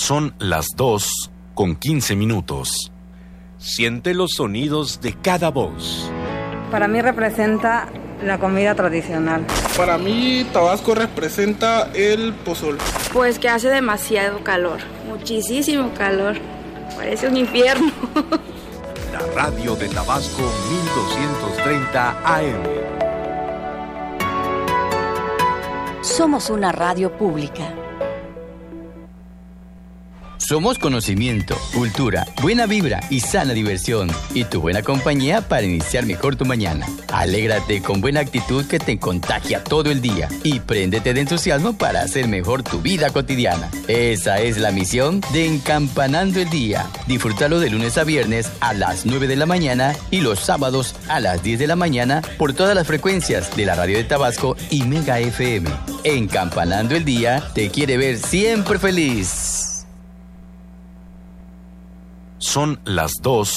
Son las 2:15. Siente los sonidos de cada voz. Para mí representa la comida tradicional. Para mí Tabasco representa el pozol. Pues que hace demasiado calor, muchísimo calor. Parece un infierno. La radio de Tabasco 1230 AM. Somos una radio pública. Somos conocimiento, cultura, buena vibra y sana diversión. Y tu buena compañía para iniciar mejor tu mañana. Alégrate con buena actitud que te contagia todo el día. Y préndete de entusiasmo para hacer mejor tu vida cotidiana. Esa es la misión de Encampanando el Día. Disfrútalo de lunes a viernes a las 9 de la mañana y los sábados a las 10 de la mañana por todas las frecuencias de la radio de Tabasco y Mega FM. Encampanando el Día te quiere ver siempre feliz. Son las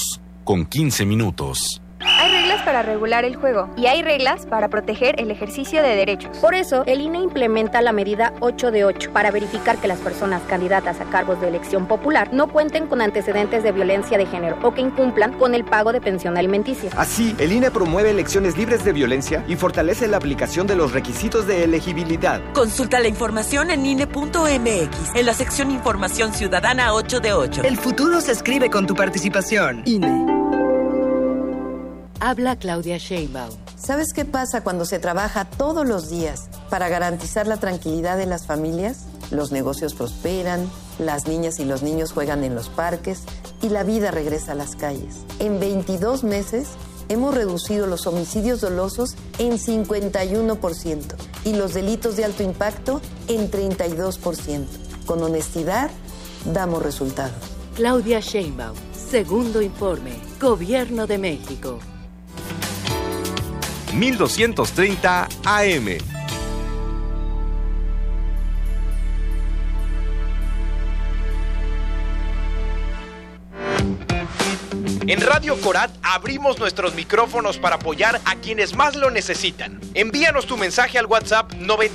2:15. Hay reglas para regular el juego y hay reglas para proteger el ejercicio de derechos. Por eso, el INE implementa la medida 8 de 8 para verificar que las personas candidatas a cargos de elección popular no cuenten con antecedentes de violencia de género o que incumplan con el pago de pensión alimenticia. Así, el INE promueve elecciones libres de violencia y fortalece la aplicación de los requisitos de elegibilidad. Consulta la información en INE.mx, en la sección Información Ciudadana 8 de 8. El futuro se escribe con tu participación. INE. Habla Claudia Sheinbaum. ¿Sabes qué pasa cuando se trabaja todos los días para garantizar la tranquilidad de las familias? Los negocios prosperan, las niñas y los niños juegan en los parques y la vida regresa a las calles. En 22 meses hemos reducido los homicidios dolosos en 51% y los delitos de alto impacto en 32%. Con honestidad, damos resultados. Claudia Sheinbaum, segundo informe, Gobierno de México. 1230 AM. En Radio Corat abrimos nuestros micrófonos para apoyar a quienes más lo necesitan. Envíanos tu mensaje al WhatsApp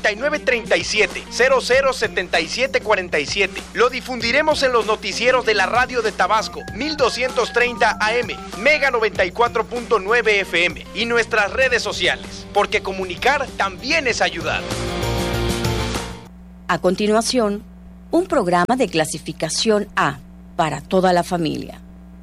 9937-007747. Lo difundiremos en los noticieros de la radio de Tabasco 1230 AM, Mega 94.9 FM y nuestras redes sociales, porque comunicar también es ayudar. A continuación, un programa de clasificación A para toda la familia.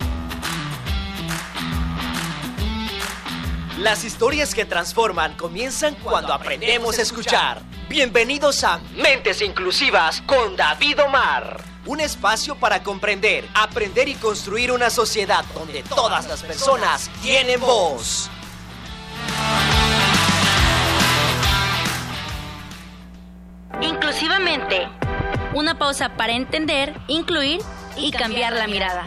Las historias que transforman comienzan cuando aprendemos a escuchar. Bienvenidos a Mentes Inclusivas con David Omar. Un espacio para comprender, aprender y construir una sociedad donde todas las personas tienen voz. Inclusivamente. Una pausa para entender, incluir y cambiar la mirada.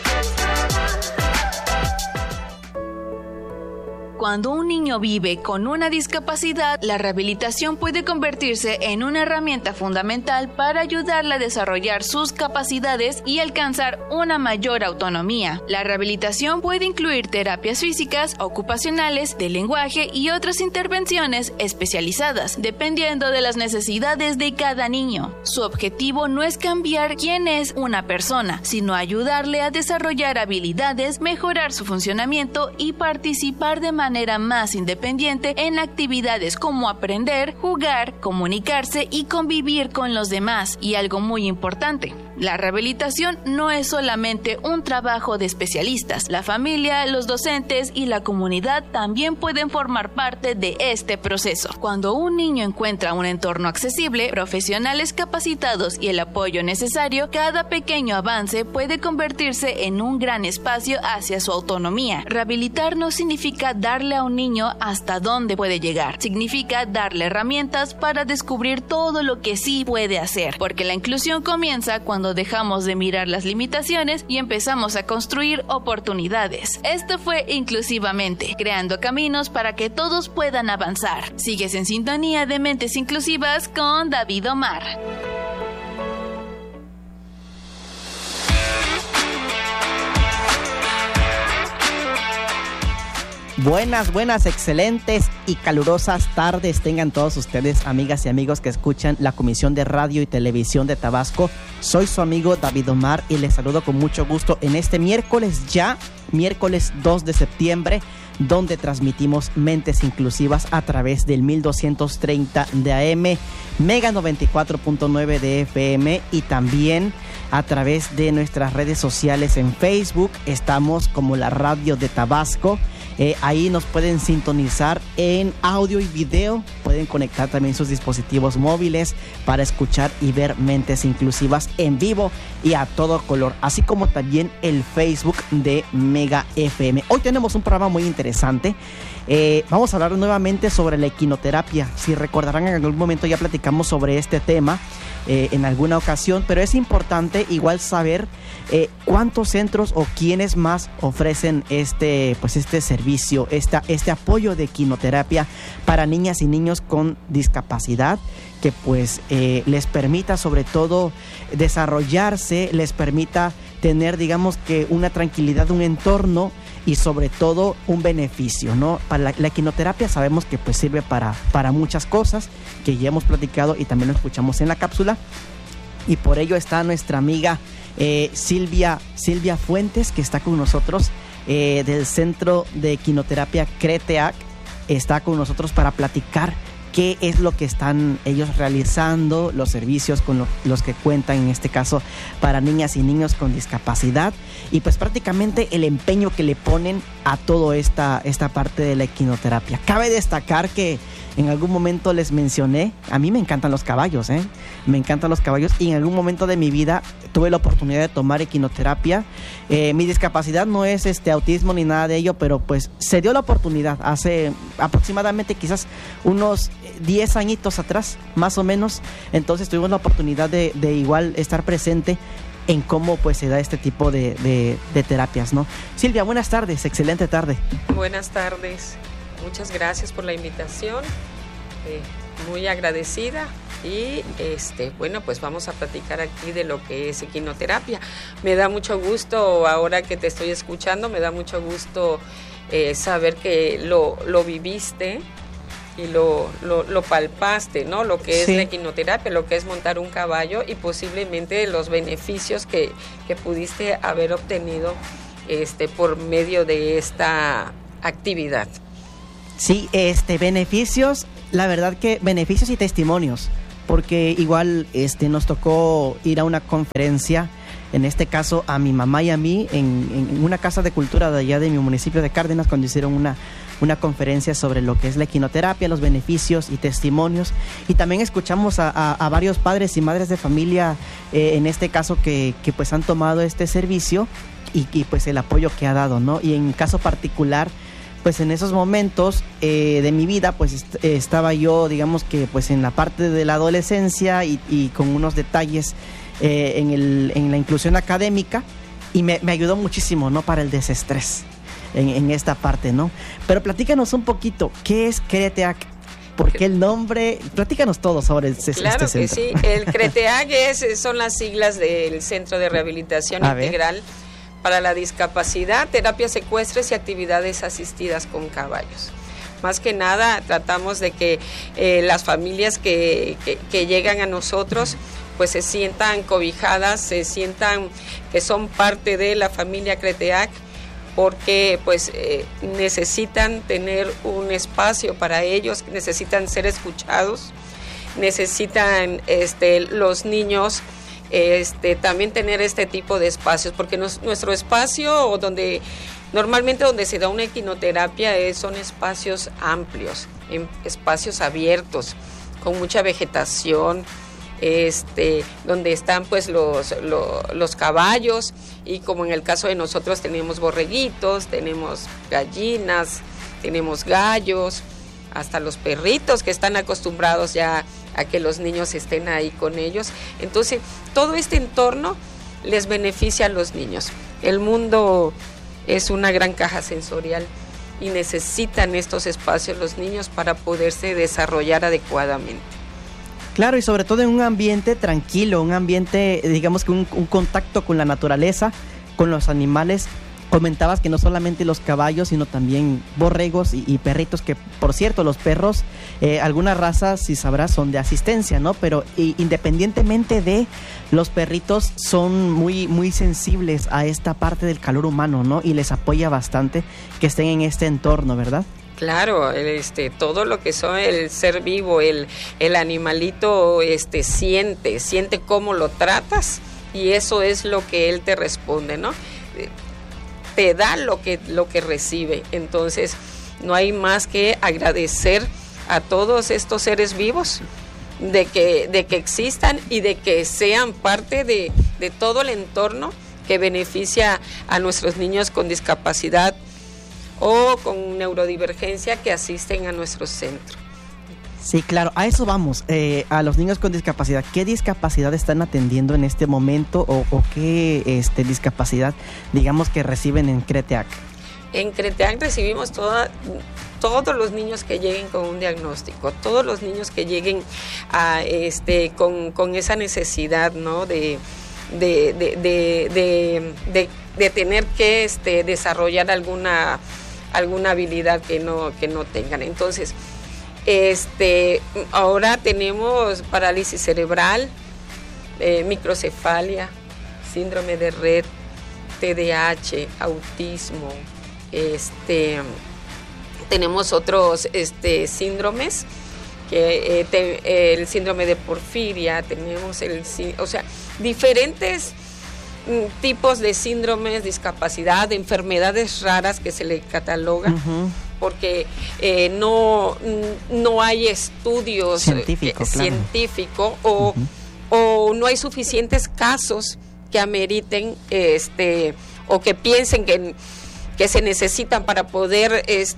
Cuando un niño vive con una discapacidad, la rehabilitación puede convertirse en una herramienta fundamental para ayudarle a desarrollar sus capacidades y alcanzar una mayor autonomía. La rehabilitación puede incluir terapias físicas, ocupacionales, de lenguaje y otras intervenciones especializadas, dependiendo de las necesidades de cada niño. Su objetivo no es cambiar quién es una persona, sino ayudarle a desarrollar habilidades, mejorar su funcionamiento y participar de manera más independiente en actividades como aprender, jugar, comunicarse y convivir con los demás. Y algo muy importante, la rehabilitación no es solamente un trabajo de especialistas. La familia, los docentes y la comunidad también pueden formar parte de este proceso. Cuando un niño encuentra un entorno accesible, profesionales capacitados y el apoyo necesario, cada pequeño avance puede convertirse en un gran espacio hacia su autonomía. Rehabilitar no significa darle a un niño hasta dónde puede llegar. Significa darle herramientas para descubrir todo lo que sí puede hacer. Porque la inclusión comienza cuando dejamos de mirar las limitaciones y empezamos a construir oportunidades. Esto fue Inclusivamente, creando caminos para que todos puedan avanzar. Sigues en sintonía de Mentes Inclusivas con David Omar. Buenas, excelentes y calurosas tardes tengan todos ustedes, amigas y amigos que escuchan la Comisión de Radio y Televisión de Tabasco. Soy su amigo David Omar y les saludo con mucho gusto en este miércoles 2 de septiembre, donde transmitimos Mentes Inclusivas a través del 1230 de AM, Mega 94.9 de FM y también a través de nuestras redes sociales en Facebook. Estamos como la Radio de Tabasco. Ahí nos pueden sintonizar en audio y video. Pueden conectar también sus dispositivos móviles para escuchar y ver Mentes Inclusivas en vivo y a todo color, así como también el Facebook de Mega FM. Hoy tenemos un programa muy interesante. Vamos a hablar nuevamente sobre la equinoterapia. Si recordarán, en algún momento ya platicamos sobre este tema en alguna ocasión, pero es importante igual saber cuántos centros o quiénes más ofrecen este servicio, este apoyo de equinoterapia para niñas y niños con discapacidad, que pues les permita sobre todo desarrollarse, les permita tener, digamos, que una tranquilidad, un entorno y sobre todo un beneficio, ¿no? Para la equinoterapia sabemos que pues sirve para muchas cosas que ya hemos platicado y también lo escuchamos en la cápsula, y por ello está nuestra amiga Silvia Fuentes, que está con nosotros del Centro de Equinoterapia CRETEAC. Está con nosotros para platicar qué es lo que están ellos realizando, los servicios con los que cuentan, en este caso para niñas y niños con discapacidad, y pues prácticamente el empeño que le ponen a toda esta parte de la equinoterapia. Cabe destacar que en algún momento les mencioné, a mí me encantan los caballos, me encantan los caballos, y en algún momento de mi vida tuve la oportunidad de tomar equinoterapia. Mi discapacidad no es autismo ni nada de ello, pero pues se dio la oportunidad hace aproximadamente quizás unos 10 añitos atrás, más o menos. Entonces tuvimos la oportunidad de igual estar presente en cómo pues se da este tipo de terapias, ¿no? Silvia, buenas tardes, excelente tarde. Buenas tardes, muchas gracias por la invitación, muy agradecida. Y bueno, pues vamos a platicar aquí de lo que es equinoterapia. Me da mucho gusto, ahora que te estoy escuchando, me da mucho gusto saber que lo viviste y lo palpaste, ¿no? Lo que es la equinoterapia, lo que es montar un caballo y posiblemente los beneficios que pudiste haber obtenido por medio de esta actividad. Sí, beneficios, la verdad que beneficios y testimonios, porque igual nos tocó ir a una conferencia, en este caso a mi mamá y a mí, en una casa de cultura de allá de mi municipio de Cárdenas, cuando hicieron una conferencia sobre lo que es la equinoterapia, los beneficios y testimonios, y también escuchamos a varios padres y madres de familia, en este caso que pues han tomado este servicio y pues el apoyo que ha dado, ¿no? Y en caso particular, pues en esos momentos de mi vida, pues estaba yo, digamos que pues en la parte de la adolescencia y con unos detalles en la inclusión académica, y me ayudó muchísimo, ¿no? Para el desestrés en esta parte, ¿no? Pero platícanos un poquito, ¿qué es CRETEAC? ¿Por qué el nombre? Platícanos todo sobre este centro. Claro que sí, el CRETEAC son las siglas del Centro de Rehabilitación Integral para la Discapacidad, Terapias Ecuestres y Actividades Asistidas con Caballos. Más que nada tratamos de que las familias que llegan a nosotros pues se sientan cobijadas, se sientan que son parte de la familia CRETEAC, porque pues necesitan tener un espacio para ellos, necesitan ser escuchados, necesitan los niños también tener este tipo de espacios, porque nuestro espacio o normalmente donde se da una equinoterapia son espacios amplios, espacios abiertos, con mucha vegetación, donde están pues los caballos, y como en el caso de nosotros tenemos borreguitos, tenemos gallinas, tenemos gallos, hasta los perritos que están acostumbrados ya a que los niños estén ahí con ellos. Entonces todo este entorno les beneficia a los niños. El mundo es una gran caja sensorial y necesitan estos espacios los niños para poderse desarrollar adecuadamente. Claro, y sobre todo en un ambiente tranquilo, un ambiente, digamos que un contacto con la naturaleza, con los animales, comentabas que no solamente los caballos, sino también borregos y perritos, que por cierto, los perros, algunas razas, si sabrás, son de asistencia, ¿no? Pero independientemente de los perritos, son muy, muy sensibles a esta parte del calor humano, ¿no? Y les apoya bastante que estén en este entorno, ¿verdad? Claro, todo lo que son el ser vivo, el animalito, siente cómo lo tratas, y eso es lo que él te responde, ¿no? Te da lo que recibe. Entonces no hay más que agradecer a todos estos seres vivos de que existan y de que sean parte de todo el entorno que beneficia a nuestros niños con discapacidad o con neurodivergencia que asisten a nuestro centro. Sí, claro, a eso vamos, a los niños con discapacidad. ¿Qué discapacidad están atendiendo en este momento o qué discapacidad, digamos, que reciben en CRETEAC? En CRETEAC recibimos todos los niños que lleguen con un diagnóstico, todos los niños que lleguen a, con esa necesidad, ¿no? de tener que desarrollar alguna habilidad que no tengan. Entonces, ahora tenemos parálisis cerebral, microcefalia, síndrome de Rett, TDAH, autismo, tenemos otros síndromes, que el síndrome de porfiria, tenemos diferentes tipos de síndromes, discapacidad, enfermedades raras que se le cataloga. Uh-huh. Porque no hay estudios científicos o no hay suficientes casos que ameriten o que piensen que se necesitan para poder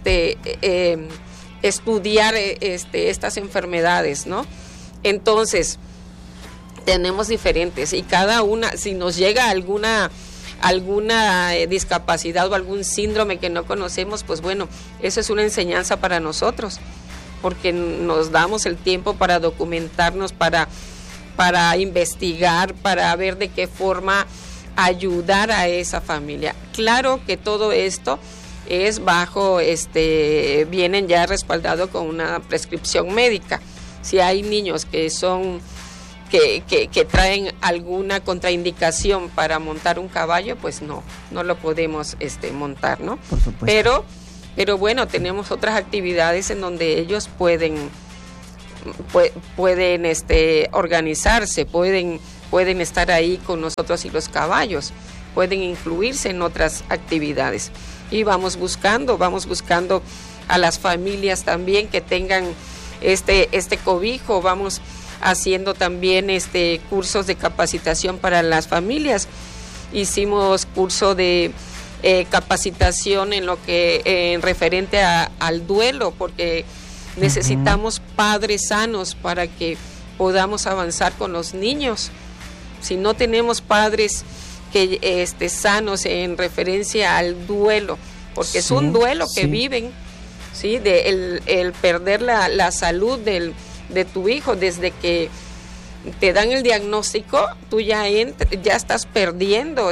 estudiar estas enfermedades, ¿no? Entonces, tenemos diferentes, y cada una, si nos llega alguna discapacidad o algún síndrome que no conocemos, pues bueno, eso es una enseñanza para nosotros, porque nos damos el tiempo para documentarnos, para investigar, para ver de qué forma ayudar a esa familia. Claro que todo esto es bajo, vienen ya respaldado con una prescripción médica. Si hay niños que son que traen alguna contraindicación para montar un caballo, pues no lo podemos montar, ¿no? Por supuesto. Pero bueno, tenemos otras actividades en donde ellos pueden organizarse, pueden estar ahí con nosotros y los caballos, pueden incluirse en otras actividades. Y vamos buscando a las familias también que tengan este cobijo. Vamos haciendo también cursos de capacitación para las familias. Hicimos curso de capacitación en lo que en referente al duelo, porque necesitamos padres sanos para que podamos avanzar con los niños. Si no tenemos padres que sanos en referencia al duelo, porque es un duelo que viven, ¿sí? El perder la salud de tu hijo. Desde que te dan el diagnóstico, tú ya estás perdiendo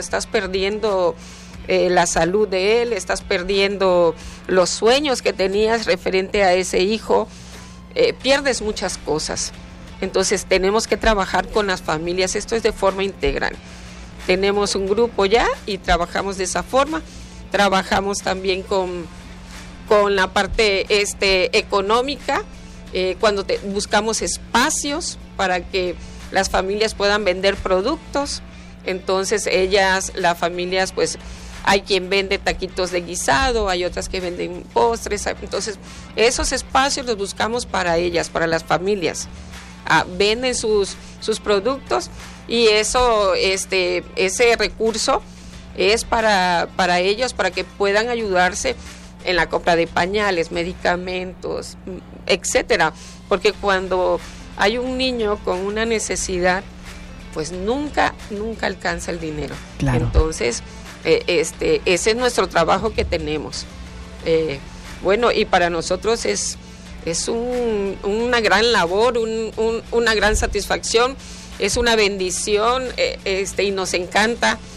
la salud de él, estás perdiendo los sueños que tenías referente a ese hijo, pierdes muchas cosas. Entonces tenemos que trabajar con las familias, esto es de forma integral. Tenemos un grupo ya y trabajamos de esa forma. Trabajamos también con la parte económica, cuando buscamos espacios para que las familias puedan vender productos. Entonces las familias, pues hay quien vende taquitos de guisado, hay otras que venden postres. Entonces esos espacios los buscamos para ellas, para las familias. Venden sus productos, y eso ese recurso es para ellos, para que puedan ayudarse en la compra de pañales, medicamentos, etcétera, porque cuando hay un niño con una necesidad, pues nunca alcanza el dinero. Claro. Entonces ese es nuestro trabajo que tenemos. Bueno, y para nosotros es una gran labor, una gran satisfacción, es una bendición, y nos encanta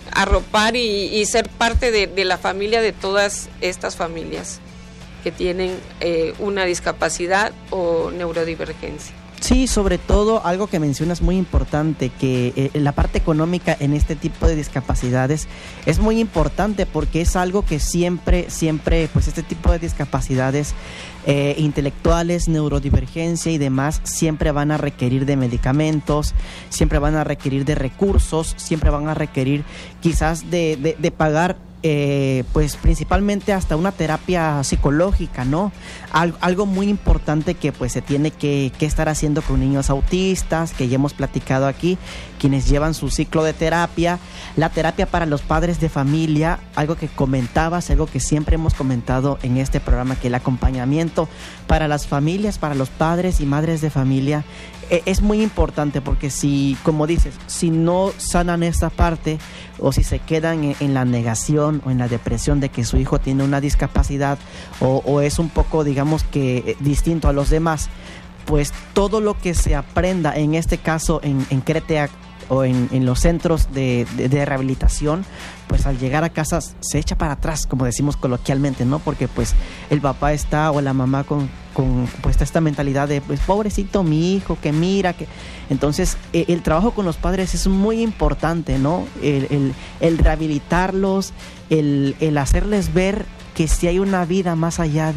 arropar y ser parte de la familia de todas estas familias que tienen una discapacidad o neurodivergencia. Sí, sobre todo algo que mencionas muy importante, que la parte económica en este tipo de discapacidades es muy importante porque es algo que siempre, pues este tipo de discapacidades intelectuales, neurodivergencia y demás, siempre van a requerir de medicamentos, siempre van a requerir de recursos, siempre van a requerir quizás de pagar pues principalmente hasta una terapia psicológica, ¿no? Algo muy importante que pues se tiene que estar haciendo con niños autistas, que ya hemos platicado aquí, quienes llevan su ciclo de terapia, la terapia para los padres de familia, algo que comentabas, algo que siempre hemos comentado en este programa, que el acompañamiento para las familias, para los padres y madres de familia, es muy importante porque si, como dices, si no sanan esta parte o si se quedan en la negación o en la depresión de que su hijo tiene una discapacidad o es un poco, digamos que distinto a los demás, pues todo lo que se aprenda, en este caso en CRETEAC o en los centros de rehabilitación, pues al llegar a casa se echa para atrás, como decimos coloquialmente, ¿no? Porque pues el papá está o la mamá con pues esta mentalidad de pues pobrecito mi hijo, que mira, que entonces el trabajo con los padres es muy importante, ¿no? El rehabilitarlos, el hacerles ver que si hay una vida más allá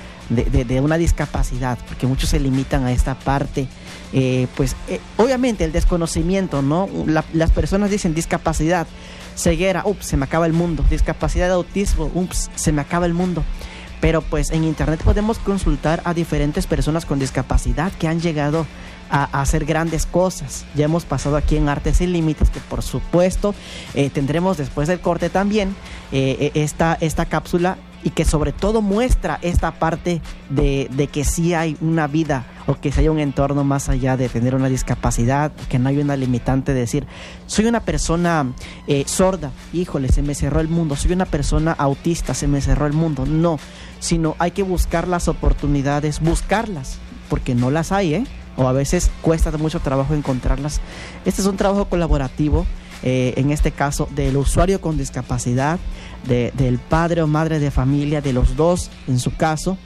de una discapacidad, porque muchos se limitan a esta parte. Obviamente el desconocimiento, ¿no? Las personas dicen discapacidad, ceguera, ups, se me acaba el mundo, discapacidad de autismo, ups, se me acaba el mundo. Pero pues en internet podemos consultar a diferentes personas con discapacidad que han llegado a hacer grandes cosas. Ya hemos pasado aquí en Artes Sin Límites, que por supuesto tendremos después del corte también esta cápsula, y que sobre todo muestra esta parte de que sí hay una vida o que sí hay un entorno más allá de tener una discapacidad, que no hay una limitante de decir, soy una persona sorda, híjole, se me cerró el mundo, soy una persona autista, se me cerró el mundo. No, sino hay que buscar las oportunidades, buscarlas, porque no las hay, o a veces cuesta mucho trabajo encontrarlas. Este es un trabajo colaborativo, en este caso del usuario con discapacidad, del padre o madre de familia, de los dos en su caso,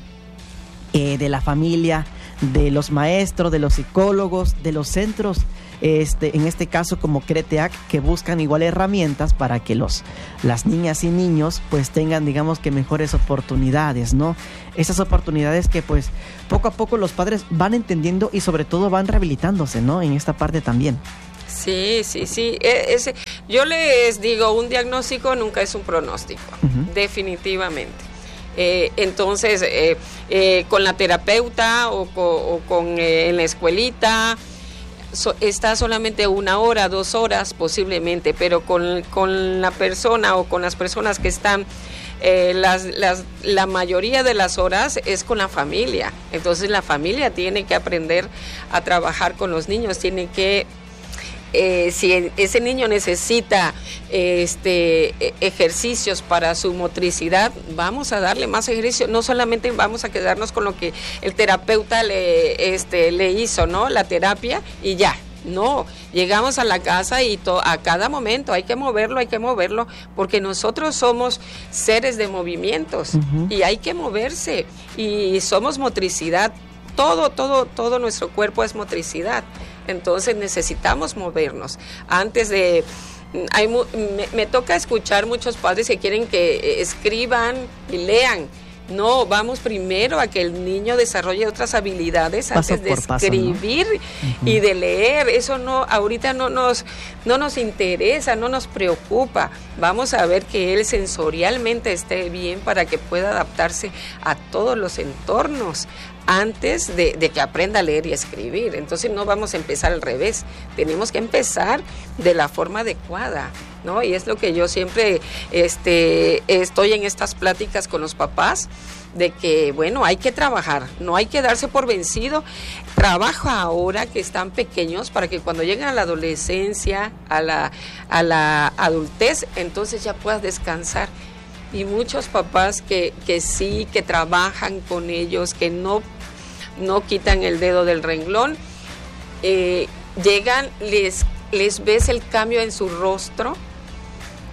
de la familia, de los maestros, de los psicólogos, de los centros, en este caso como CRETEAC, que buscan igual herramientas para que las niñas y niños pues tengan, digamos que mejores oportunidades, ¿no? Esas oportunidades que pues poco a poco los padres van entendiendo y sobre todo van rehabilitándose, ¿no? En esta parte también. Sí. Yo les digo, un diagnóstico nunca es un pronóstico, definitivamente. Entonces, con la terapeuta o con en la escuelita, está solamente 1 hora, 2 horas posiblemente, pero con la persona o con las personas que están, la mayoría de las horas es con la familia. Entonces la familia tiene que aprender a trabajar con los niños, tiene que... si ese niño necesita ejercicios para su motricidad, vamos a darle más ejercicio. No solamente vamos a quedarnos con lo que el terapeuta le hizo, ¿no? La terapia y ya. No, llegamos a la casa y a cada momento hay que moverlo, porque nosotros somos seres de movimientos y hay que moverse y somos motricidad. Todo nuestro cuerpo es motricidad. Entonces necesitamos movernos. Me toca escuchar muchos padres que quieren que escriban y lean. No, vamos primero a que el niño desarrolle otras habilidades antes de escribir, ¿no? Y de leer. Eso ahorita no nos interesa, no nos preocupa. Vamos a ver que él sensorialmente esté bien para que pueda adaptarse a todos los entornos antes de que aprenda a leer y a escribir. Entonces no vamos a empezar al revés, tenemos que empezar de la forma adecuada, ¿no? Y es lo que yo siempre estoy en estas pláticas con los papás, de que bueno, hay que trabajar, no hay que darse por vencido. Trabaja ahora que están pequeños para que cuando lleguen a la adolescencia, a la adultez, entonces ya puedas descansar. Y muchos papás que sí, que trabajan con ellos, que no quitan el dedo del renglón, llegan, les ves el cambio en su rostro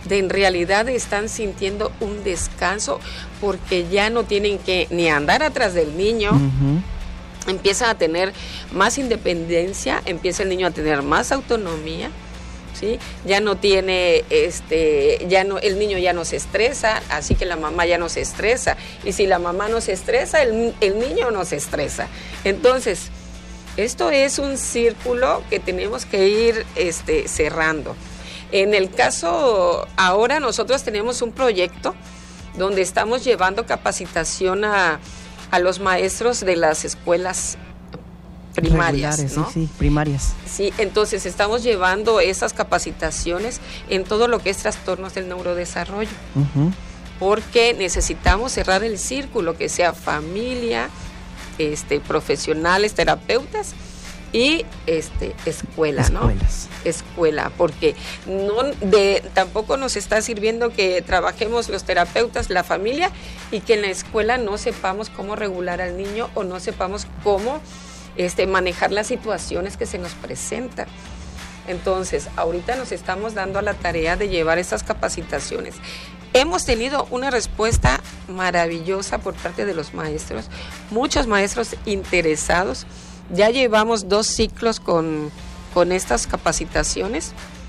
en realidad están sintiendo un descanso porque ya no tienen que ni andar atrás del niño. Empiezan a tener más independencia, empieza el niño a tener más autonomía, ¿sí? Ya no tiene, el niño ya no se estresa, así que la mamá ya no se estresa. Y si la mamá no se estresa, el niño no se estresa. Entonces, esto es un círculo que tenemos que ir cerrando. En el caso, ahora nosotros tenemos un proyecto donde estamos llevando capacitación a los maestros de las escuelas primarias, regulares, ¿no? Sí, primarias. Sí, entonces estamos llevando esas capacitaciones en todo lo que es trastornos del neurodesarrollo, porque necesitamos cerrar el círculo, que sea familia, profesionales, terapeutas y escuela, ¿no? Escuela, porque tampoco nos está sirviendo que trabajemos los terapeutas, la familia, y que en la escuela no sepamos cómo regular al niño o no sepamos cómo manejar las situaciones que se nos presentan. Entonces, ahorita nos estamos dando a la tarea de llevar estas capacitaciones. Hemos tenido una respuesta maravillosa por parte de los maestros, muchos maestros interesados. Ya llevamos 2 ciclos con estas capacitaciones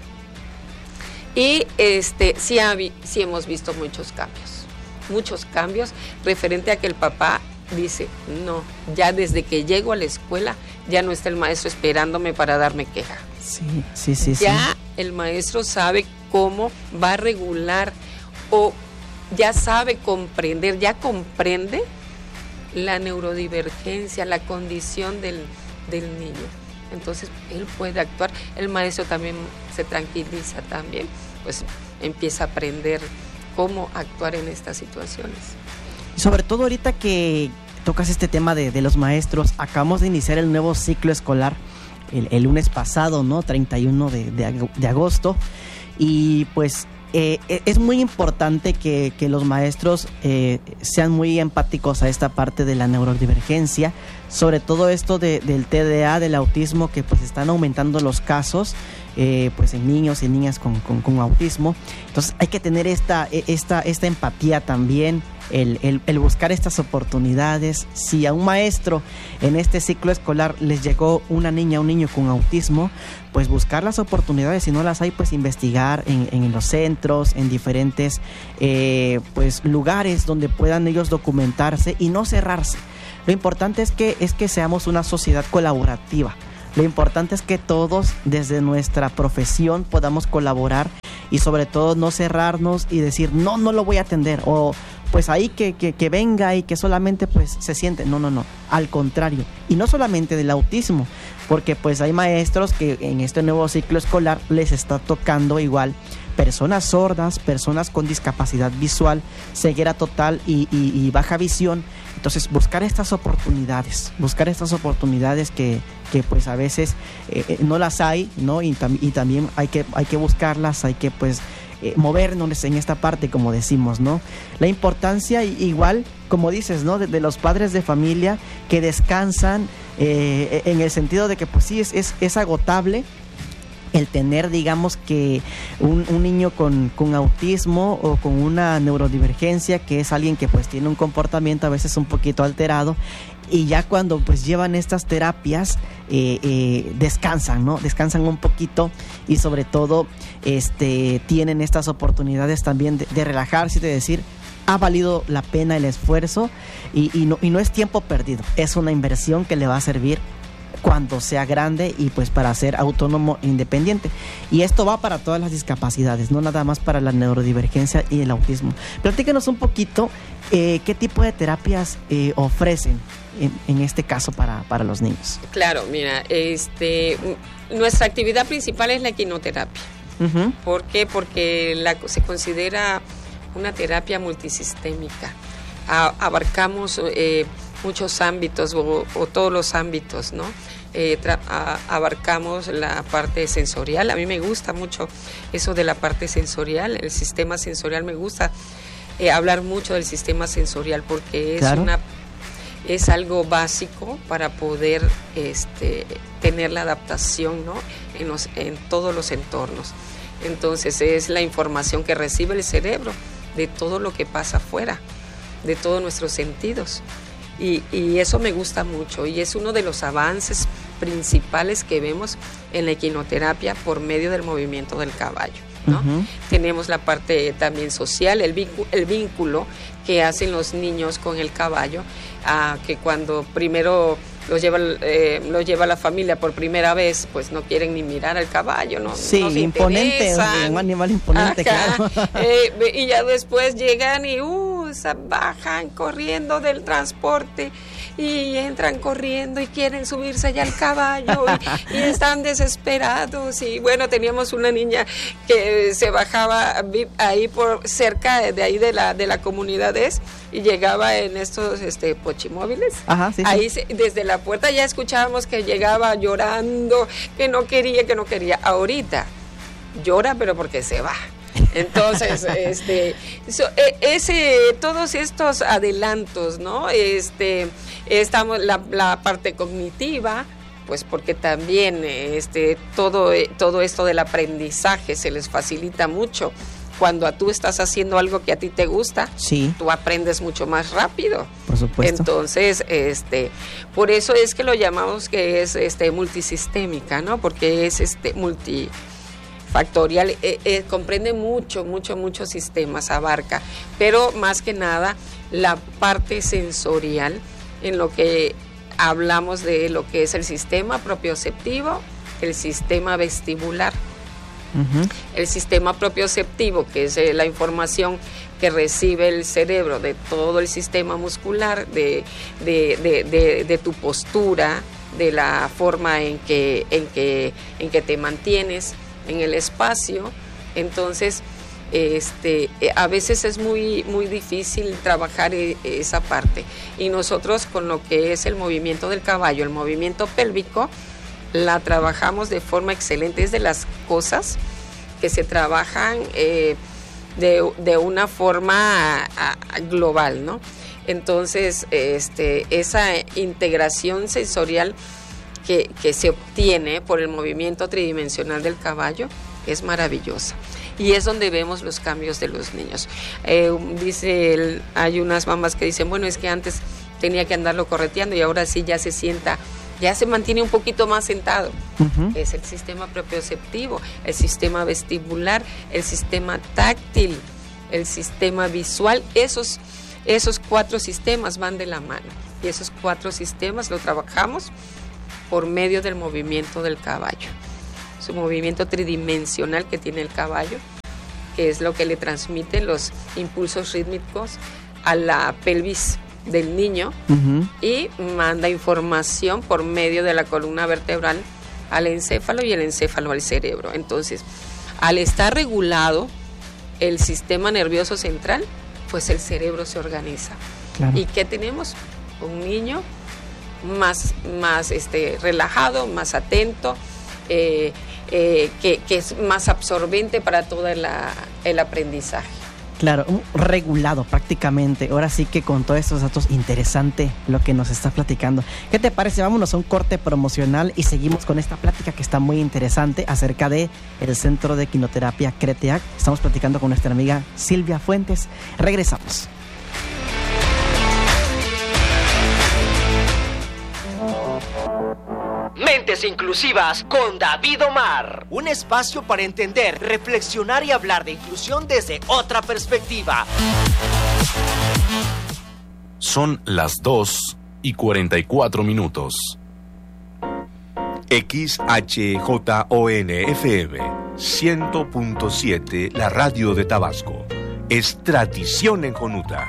y sí hemos visto muchos cambios referente a que el papá dice, no, ya desde que llego a la escuela ya no está el maestro esperándome para darme queja. Sí. Ya el maestro sabe cómo va a regular o ya sabe comprender, ya comprende la neurodivergencia, la condición del niño. Entonces él puede actuar, el maestro también se tranquiliza también, pues empieza a aprender cómo actuar en estas situaciones. Y sobre todo ahorita que tocas este tema de los maestros, acabamos de iniciar el nuevo ciclo escolar el lunes pasado, ¿no? 31 de agosto, y pues es muy importante que los maestros sean muy empáticos a esta parte de la neurodivergencia, sobre todo esto del TDA, del autismo, que pues están aumentando los casos pues en niños y niñas con autismo. Entonces hay que tener esta empatía también, el buscar estas oportunidades. Si a un maestro en este ciclo escolar les llegó una niña o un niño con autismo, pues buscar las oportunidades, si no las hay, pues investigar en los centros, en diferentes pues lugares donde puedan ellos documentarse y no cerrarse. Lo importante es que seamos una sociedad colaborativa. Lo importante es que todos desde nuestra profesión podamos colaborar y sobre todo no cerrarnos y decir no lo voy a atender, o pues ahí que venga y que solamente pues se siente. No, al contrario. Y no solamente del autismo, porque pues hay maestros que en este nuevo ciclo escolar les está tocando igual personas sordas, personas con discapacidad visual, ceguera total y baja visión. Entonces buscar estas oportunidades que pues a veces no las hay, ¿no? Y también hay que buscarlas, hay que pues movernos en esta parte, como decimos, ¿no? La importancia igual, como dices, ¿no? De los padres de familia que descansan en el sentido de que pues sí es agotable el tener, digamos, que un niño con autismo o con una neurodivergencia, que es alguien que pues tiene un comportamiento a veces un poquito alterado, y ya cuando pues llevan estas terapias descansan, ¿no? Descansan un poquito y sobre todo tienen estas oportunidades también de relajarse y de decir, ha valido la pena el esfuerzo y no es tiempo perdido, es una inversión que le va a servir cuando sea grande y pues para ser autónomo e independiente. Y esto va para todas las discapacidades, no nada más para la neurodivergencia y el autismo. Platícanos un poquito qué tipo de terapias ofrecen en este caso para los niños. Claro, mira, nuestra actividad principal es la equinoterapia. Uh-huh. ¿Por qué? Porque se considera una terapia multisistémica. Abarcamos muchos ámbitos o todos los ámbitos, ¿no? Abarcamos la parte sensorial. A mí me gusta mucho eso de la parte sensorial, el sistema sensorial. Me gusta hablar mucho del sistema sensorial porque es algo básico para poder tener la adaptación, ¿no? en todos los entornos. Entonces es la información que recibe el cerebro de todo lo que pasa afuera, de todos nuestros sentidos. Y eso me gusta mucho y es uno de los avances principales que vemos en la equinoterapia por medio del movimiento del caballo, ¿no? Tenemos la parte también social, el vínculo que hacen los niños con el caballo, que cuando primero lo lleva la familia por primera vez, pues no quieren ni mirar al caballo, ¿no? Sí, no imponente, un animal imponente, claro. Y ya después llegan y bajan corriendo del transporte y entran corriendo y quieren subirse allá al caballo y están desesperados. Y bueno, teníamos una niña que se bajaba ahí por cerca de ahí de la comunidad y llegaba en estos pochimóviles. Ajá, sí, ahí sí. Desde la puerta ya escuchábamos que llegaba llorando, que no quería. Ahorita llora pero porque se va. Entonces, todos estos adelantos, ¿no? Estamos la parte cognitiva, pues porque también todo esto del aprendizaje se les facilita mucho. Cuando tú estás haciendo algo que a ti te gusta, sí, tú aprendes mucho más rápido. Por supuesto. Entonces, por eso es que lo llamamos que es multisistémica, ¿no? Porque es multifactorial, comprende muchos sistemas, abarca, pero más que nada la parte sensorial, en lo que hablamos de lo que es el sistema propioceptivo, el sistema vestibular. El sistema propioceptivo, que es la información que recibe el cerebro de todo el sistema muscular, de tu postura, de la forma en que te mantienes en el espacio. Entonces, a veces es muy difícil trabajar esa parte. Y nosotros con lo que es el movimiento del caballo, el movimiento pélvico, la trabajamos de forma excelente. Es de las cosas que se trabajan de una forma global, ¿no? Entonces, esa integración sensorial que se obtiene por el movimiento tridimensional del caballo es maravillosa. Y es donde vemos los cambios de los niños. Hay unas mamás que dicen, bueno, es que antes tenía que andarlo correteando y ahora sí ya se sienta, ya se mantiene un poquito más sentado. Es el sistema propioceptivo, el sistema vestibular, el sistema táctil, el sistema visual. Esos 4 sistemas van de la mano y esos 4 sistemas lo trabajamos por medio del movimiento del caballo. Su movimiento tridimensional que tiene el caballo, que es lo que le transmite los impulsos rítmicos a la pelvis del niño y manda información por medio de la columna vertebral al encéfalo y el encéfalo al cerebro. Entonces, al estar regulado el sistema nervioso central, pues el cerebro se organiza. Claro. ¿Y qué tenemos? Un niño más relajado, más atento, que es más absorbente para todo el aprendizaje. Claro, regulado prácticamente. Ahora sí que con todos estos datos, interesante lo que nos está platicando. ¿Qué te parece? Vámonos a un corte promocional y seguimos con esta plática que está muy interesante acerca de el Centro de Equinoterapia CRETEAC. Estamos platicando con nuestra amiga Silvia Fuentes. Regresamos. Mentes Inclusivas con David Omar. Un espacio para entender, reflexionar y hablar de inclusión desde otra perspectiva. Son las 2:44. XHJON-FM 100.7, la radio de Tabasco. Es tradición en Jonuta.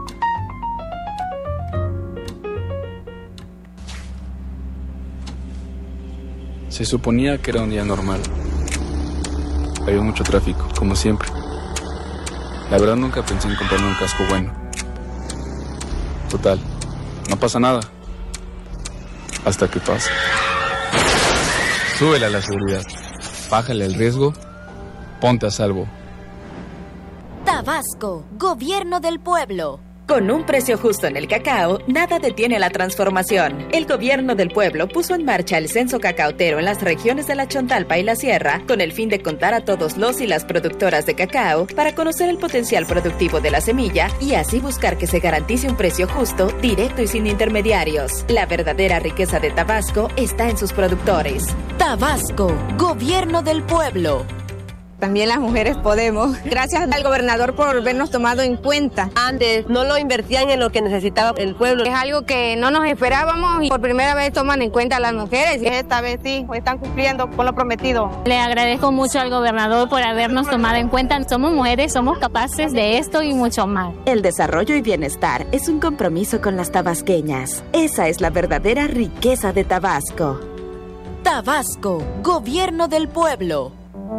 Se suponía que era un día normal. Había mucho tráfico, como siempre. La verdad nunca pensé en comprarme un casco bueno. Total, no pasa nada. Hasta que pasa. Súbele a la seguridad. Bájale el riesgo. Ponte a salvo. Tabasco, Gobierno del Pueblo. Con un precio justo en el cacao, nada detiene la transformación. El gobierno del pueblo puso en marcha el censo cacaotero en las regiones de la Chontalpa y la Sierra, con el fin de contar a todos los y las productoras de cacao para conocer el potencial productivo de la semilla y así buscar que se garantice un precio justo, directo y sin intermediarios. La verdadera riqueza de Tabasco está en sus productores. Tabasco, gobierno del pueblo. También las mujeres podemos. Gracias al gobernador por habernos tomado en cuenta. Antes no lo invertían en lo que necesitaba el pueblo. Es algo que no nos esperábamos y por primera vez toman en cuenta a las mujeres. Y esta vez sí, están cumpliendo con lo prometido. Le agradezco mucho al gobernador por habernos tomado en cuenta. Somos mujeres, somos capaces de esto y mucho más. El desarrollo y bienestar es un compromiso con las tabasqueñas. Esa es la verdadera riqueza de Tabasco. Tabasco, gobierno del pueblo.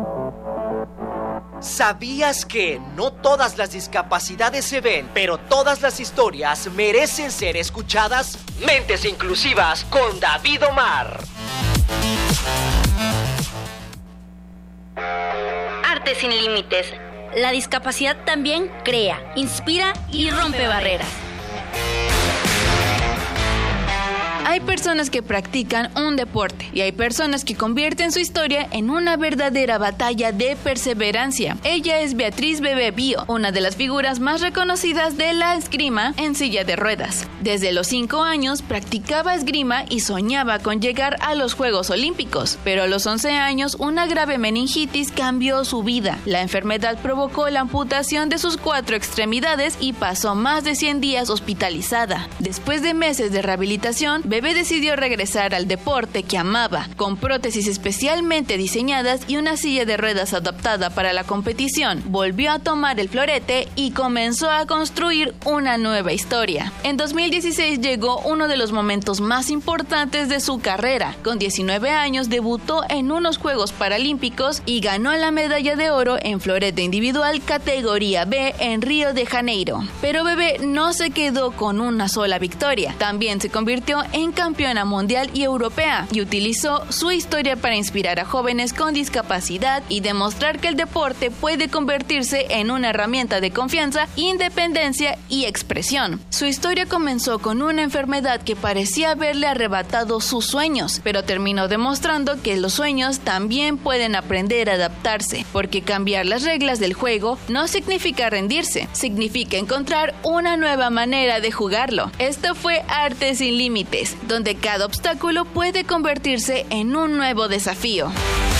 ¿Sabías que no todas las discapacidades se ven, pero todas las historias merecen ser escuchadas? Mentes Inclusivas con David Omar. Arte sin límites. La discapacidad también crea, inspira y rompe barreras. Hay personas que practican un deporte y hay personas que convierten su historia en una verdadera batalla de perseverancia. Ella es Beatriz Bebé Bio, una de las figuras más reconocidas de la esgrima en silla de ruedas. Desde los 5 años practicaba esgrima y soñaba con llegar a los Juegos Olímpicos, pero a los 11 años una grave meningitis cambió su vida. La enfermedad provocó la amputación de sus 4 extremidades y pasó más de 100 días hospitalizada. Después de meses de rehabilitación, Bebé decidió regresar al deporte que amaba, con prótesis especialmente diseñadas y una silla de ruedas adaptada para la competición. Volvió a tomar el florete y comenzó a construir una nueva historia. En 2016 llegó uno de los momentos más importantes de su carrera. Con 19 años debutó en unos Juegos Paralímpicos y ganó la medalla de oro en florete individual categoría B en Río de Janeiro. Pero Bebé no se quedó con una sola victoria. También se convirtió en campeona mundial y europea y utilizó su historia para inspirar a jóvenes con discapacidad y demostrar que el deporte puede convertirse en una herramienta de confianza, independencia y expresión. Su historia comenzó con una enfermedad que parecía haberle arrebatado sus sueños, pero terminó demostrando que los sueños también pueden aprender a adaptarse, porque cambiar las reglas del juego no significa rendirse, significa encontrar una nueva manera de jugarlo. Esto fue Arte sin Límites, donde cada obstáculo puede convertirse en un nuevo desafío.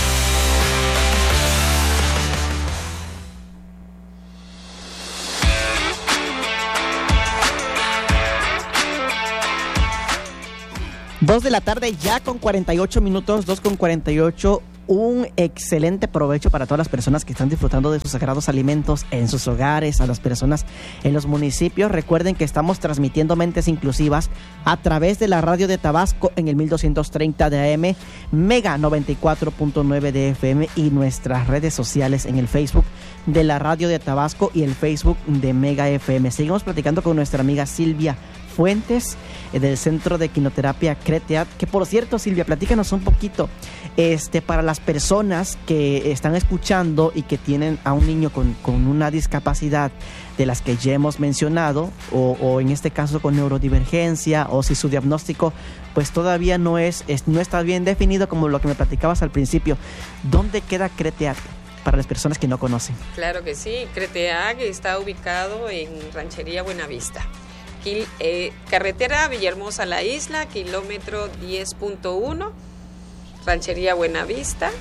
Dos de la tarde ya con 48 minutos, 2:48. Un excelente provecho para todas las personas que están disfrutando de sus sagrados alimentos en sus hogares, a las personas en los municipios. Recuerden que estamos transmitiendo Mentes Inclusivas a través de la radio de Tabasco en el 1230 de AM, Mega 94.9 de FM y nuestras redes sociales en el Facebook de la radio de Tabasco y el Facebook de Mega FM. Seguimos platicando con nuestra amiga Silvia Fuentes del Centro de Quinoterapia CRETEAT, que por cierto, Silvia, platícanos un poquito para las personas que están escuchando y que tienen a un niño con una discapacidad de las que ya hemos mencionado, o en este caso con neurodivergencia, o si su diagnóstico pues todavía no está bien definido, como lo que me platicabas al principio. ¿Dónde queda CRETEAT para las personas que no conocen? Claro que sí, CRETEAT está ubicado en Ranchería Buenavista. Carretera Villahermosa La Isla, kilómetro 10.1, Ranchería Buenavista.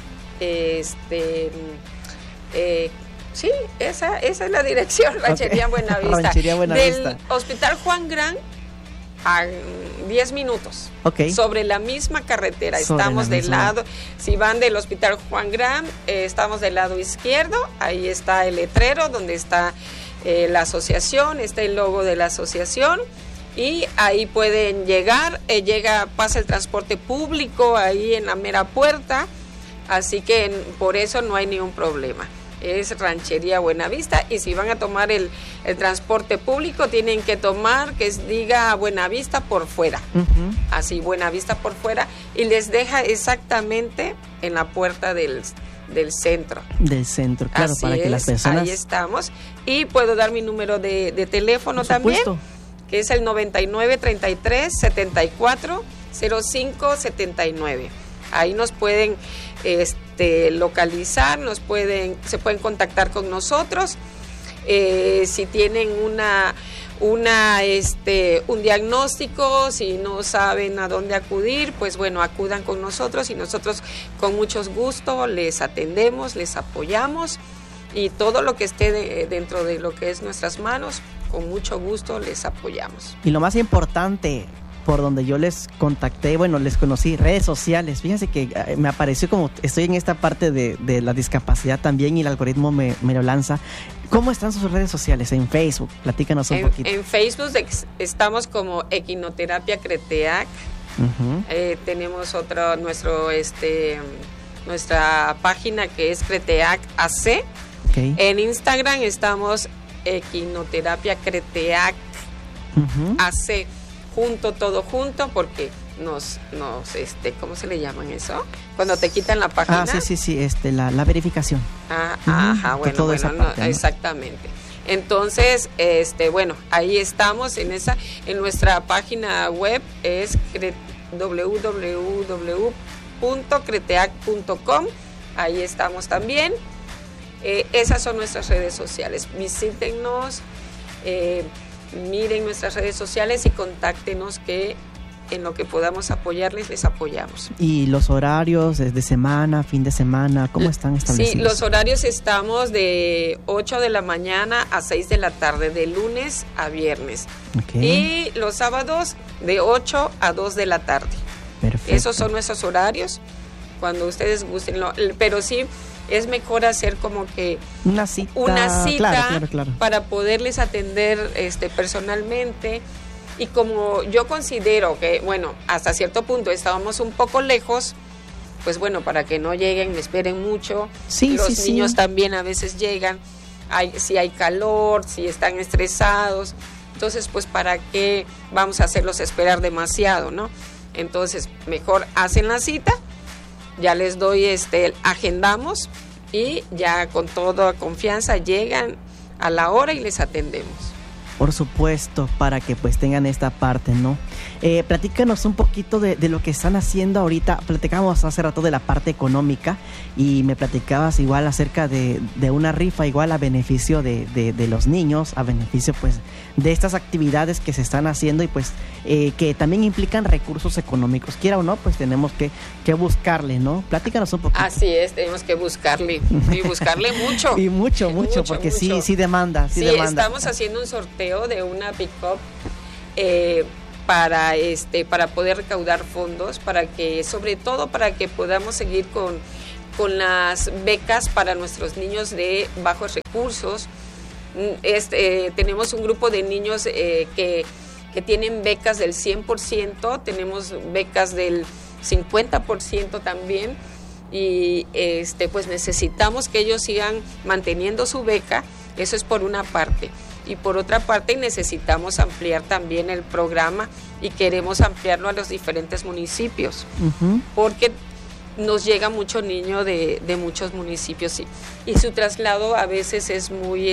Sí, esa es la dirección, Ranchería Buenavista. Ranchería Buenavista. Del Hospital Juan Gran a 10 minutos. Okay. Sobre la misma carretera. Estamos del lado, si van del Hospital Juan Gran, estamos del lado izquierdo, ahí está el letrero donde está la asociación, está el logo de la asociación y ahí pueden llegar, pasa el transporte público ahí en la mera puerta, así que por eso no hay ningún problema. Es Ranchería Buenavista, y si van a tomar el transporte público tienen que tomar que diga Buenavista por fuera, así Buenavista por fuera, y les deja exactamente en la puerta del del centro. Del centro, claro, Así para que las personas... Ahí estamos. Y puedo dar mi número de teléfono también, que es el 9933-740579. Ahí nos pueden localizar, se pueden contactar con nosotros. Si tienen un diagnóstico, si no saben a dónde acudir, pues bueno, acudan con nosotros y nosotros con mucho gusto les atendemos, les apoyamos y todo lo que esté dentro de lo que es nuestras manos, con mucho gusto les apoyamos. Y lo más importante, por donde yo les contacté, bueno, les conocí, redes sociales. Fíjense que me apareció, como estoy en esta parte de la discapacidad también y el algoritmo me lo lanza. ¿Cómo están sus redes sociales? En Facebook, platícanos un poquito. En Facebook estamos como Equinoterapia Creteac. Tenemos nuestra página que es Creteac AC. Okay. En Instagram estamos Equinoterapia Creteac AC. Todo junto, porque ¿cómo se le llaman eso? Cuando te quitan la página. Sí, la verificación. Bueno, parte, ¿no? Exactamente. Entonces, ahí estamos en nuestra página web es www.creteac.com. Ahí estamos también. Esas son nuestras redes sociales. Visítennos, miren nuestras redes sociales y contáctenos, que en lo que podamos apoyarles, les apoyamos. ¿Y los horarios de semana, fin de semana, cómo están establecidos? Sí, los horarios estamos de 8 de la mañana a 6 de la tarde, de lunes a viernes. Okay. Y los sábados de 8 a 2 de la tarde. Perfecto. Esos son nuestros horarios, cuando ustedes gusten. Pero sí, es mejor hacer como que una cita claro. Para poderles atender personalmente. Y como yo considero que, bueno, hasta cierto punto estábamos un poco lejos, pues bueno, para que no lleguen, me esperen mucho. Los niños también a veces llegan, si hay calor, si están estresados. Entonces, pues, ¿para qué vamos a hacerlos esperar demasiado, no? Entonces, mejor hacen la cita. Ya les doy, agendamos y ya con toda confianza llegan a la hora y les atendemos. Por supuesto, para que pues tengan esta parte, ¿no? Platícanos un poquito de lo que están haciendo ahorita. Platicábamos hace rato de la parte económica y me platicabas igual acerca de una rifa igual a beneficio de los niños, a beneficio pues de estas actividades que se están haciendo y pues que también implican recursos económicos. Quiera o no, pues tenemos que buscarle, ¿no? Platícanos un poquito. Así es, tenemos que buscarle y buscarle mucho. Y mucho, porque mucho. Sí demanda. Sí, estamos haciendo un sorteo de una pick-up para poder recaudar fondos, sobre todo para que podamos seguir con las becas para nuestros niños de bajos recursos. Tenemos un grupo de niños que tienen becas del 100%, tenemos becas del 50% también, y pues necesitamos que ellos sigan manteniendo su beca. Eso es por una parte. Y por otra parte necesitamos ampliar también el programa y queremos ampliarlo a los diferentes municipios, porque nos llega mucho niño de muchos municipios y su traslado a veces es muy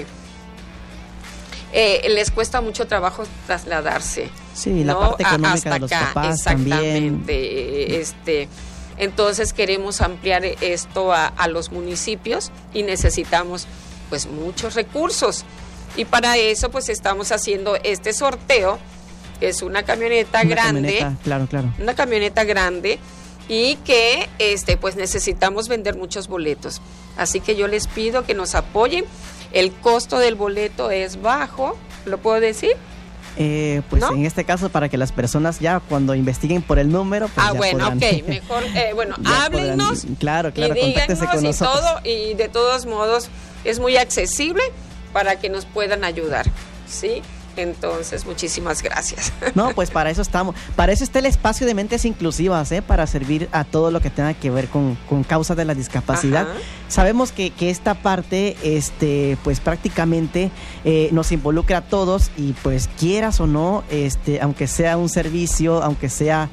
les cuesta mucho trabajo trasladarse. Sí, la parte económica hasta de los papás exactamente, también. Entonces queremos ampliar esto a los municipios y necesitamos pues muchos recursos. Y para eso pues estamos haciendo este sorteo, que es una camioneta grande. Claro. Una camioneta grande y que pues necesitamos vender muchos boletos. Así que yo les pido que nos apoyen. El costo del boleto es bajo, ¿lo puedo decir? Pues ¿no? En este caso, para que las personas ya cuando investiguen por el número, pues ya bueno, podrán, ok, mejor, háblennos, claro, y contáctense con nosotros. Y de todos modos es muy accesible para que nos puedan ayudar, ¿sí? Entonces, muchísimas gracias. No, pues para eso estamos. Para eso está el espacio de Mentes Inclusivas, para servir a todo lo que tenga que ver con causas de la discapacidad. Ajá. Sabemos que esta parte, pues prácticamente nos involucra a todos y pues quieras o no, aunque sea un servicio, aunque sea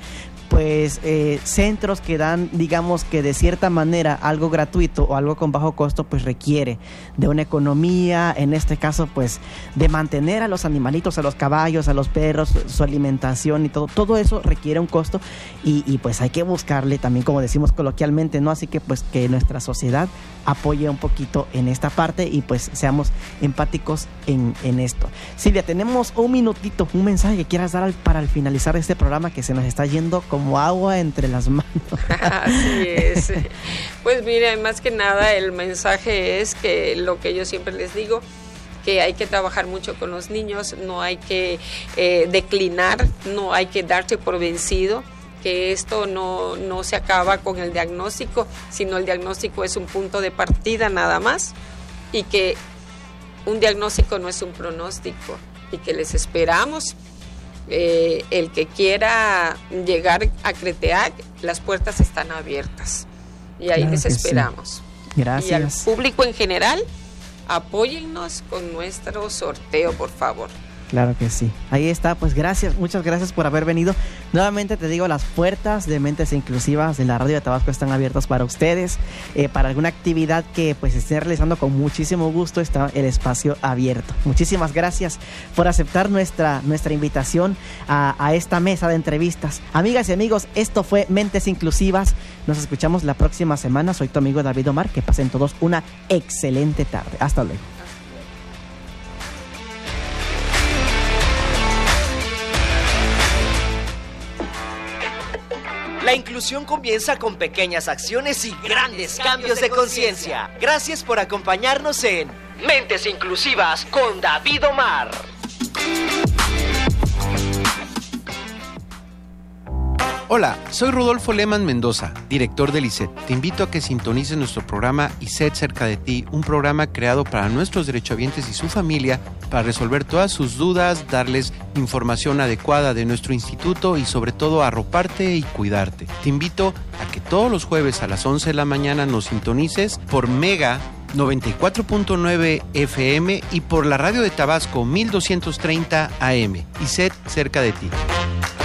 pues centros que dan, digamos que de cierta manera algo gratuito o algo con bajo costo, pues requiere de una economía, en este caso pues de mantener a los animalitos, a los caballos, a los perros, su alimentación y todo eso requiere un costo y pues hay que buscarle también, como decimos coloquialmente, ¿no? Así que pues que nuestra sociedad apoye un poquito en esta parte y pues seamos empáticos en esto. Silvia, tenemos un minutito, un mensaje que quieras dar para finalizar este programa que se nos está yendo como agua entre las manos. Así es. Pues miren, más que nada el mensaje es que lo que yo siempre les digo, que hay que trabajar mucho con los niños, no hay que declinar, no hay que darse por vencido, que esto no se acaba con el diagnóstico, sino el diagnóstico es un punto de partida nada más, y que un diagnóstico no es un pronóstico, y que les esperamos. El que quiera llegar a CRETEAC, las puertas están abiertas y ahí les esperamos. Sí. Gracias. Y al público en general, apóyennos con nuestro sorteo, por favor. Claro que sí. Ahí está, pues gracias, muchas gracias por haber venido. Nuevamente te digo, las puertas de Mentes Inclusivas de la Radio de Tabasco están abiertas para ustedes. Para alguna actividad que pues estén realizando, con muchísimo gusto está el espacio abierto. Muchísimas gracias por aceptar nuestra invitación a esta mesa de entrevistas. Amigas y amigos, esto fue Mentes Inclusivas. Nos escuchamos la próxima semana. Soy tu amigo David Omar. Que pasen todos una excelente tarde. Hasta luego. La inclusión comienza con pequeñas acciones y grandes cambios de conciencia. Gracias por acompañarnos en Mentes Inclusivas con David Omar. Hola, soy Rodolfo Leman Mendoza, director del ISET. Te invito a que sintonices nuestro programa ISET Cerca de Ti, un programa creado para nuestros derechohabientes y su familia para resolver todas sus dudas, darles información adecuada de nuestro instituto y sobre todo arroparte y cuidarte. Te invito a que todos los jueves a las 11 de la mañana nos sintonices por Mega 94.9 FM y por la Radio de Tabasco 1230 AM. ISET Cerca de Ti.